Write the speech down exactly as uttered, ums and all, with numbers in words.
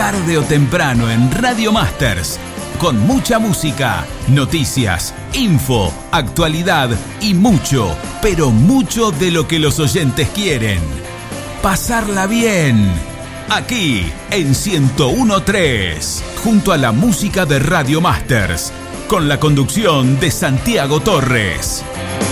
tarde o temprano en Radio Masters, con mucha música, noticias, info, actualidad y mucho, pero mucho de lo que los oyentes quieren. Pasarla bien, aquí en ciento uno punto tres, junto a la música de Radio Masters, con la conducción de Santiago Torres.